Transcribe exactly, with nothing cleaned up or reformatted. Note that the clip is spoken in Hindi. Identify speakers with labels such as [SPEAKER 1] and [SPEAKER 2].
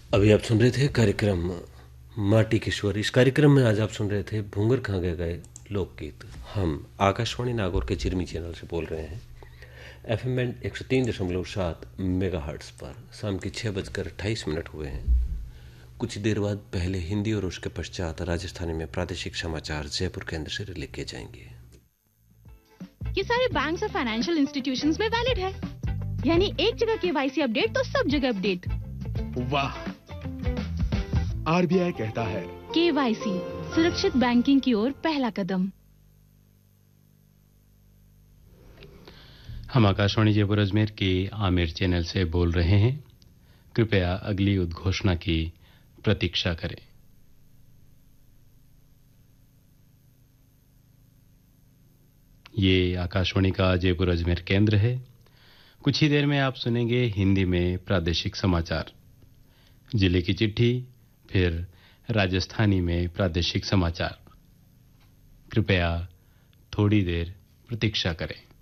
[SPEAKER 1] अभी आप सुन रहे थे कार्यक्रम माटी की स्वर। इस कार्यक्रम में आज आप सुन रहे थे भूंगर खां गए गए लोकगीत। हम आकाशवाणी नागौर के चिरमी चैनल से बोल रहे हैं, एफ एम बैंड एक सौ तीन दशमलव सात मेगा हर्ट्स पर। शाम के छः बजकर अट्ठाईस मिनट हुए हैं। कुछ देर बाद पहले हिंदी और उसके पश्चात राजस्थानी में प्रादेशिक समाचार जयपुर केंद्र से रिले किए जाएंगे।
[SPEAKER 2] ये सारे बैंक्स और फाइनेंशियल इंस्टीट्यूशंस में वैलिड है, यानी एक जगह केवाईसी अपडेट तो सब जगह अपडेट।
[SPEAKER 3] वाह! आरबीआई कहता है
[SPEAKER 2] केवाईसी सुरक्षित बैंकिंग की ओर पहला कदम।
[SPEAKER 4] हम आकाशवाणी जयपुर अजमेर के आमिर चैनल से बोल रहे हैं। कृपया अगली उद्घोषणा की प्रतीक्षा करें। ये आकाशवाणी का जयपुर अजमेर केंद्र है। कुछ ही देर में आप सुनेंगे हिंदी में प्रादेशिक समाचार, जिले की चिट्ठी, फिर राजस्थानी में प्रादेशिक समाचार। कृपया थोड़ी देर प्रतीक्षा करें।